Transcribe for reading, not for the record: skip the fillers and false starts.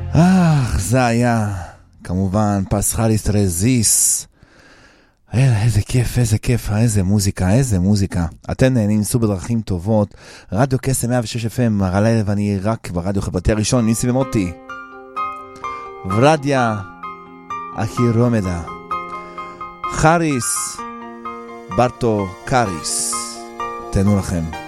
זה היה כמובן פסחליס רזיס. איזה כיף, איזה כיף, איזה מוזיקה, איזה מוזיקה. אתם נהנים, סעו בדרכים טובות. רדיו קסם 106 FM, הרלילה ואני רק ברדיו חברתי הראשון, ניסי ומוטי. ורדיה אחירומדה. חריס ברטו קריס. תנו לכם.